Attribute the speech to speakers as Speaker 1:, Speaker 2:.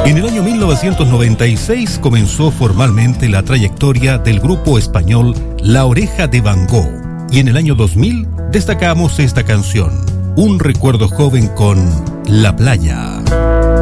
Speaker 1: En el año 1996 comenzó formalmente la trayectoria del grupo español La Oreja de Van Gogh, y en el año 2000 destacamos esta canción, Un recuerdo joven con La Playa.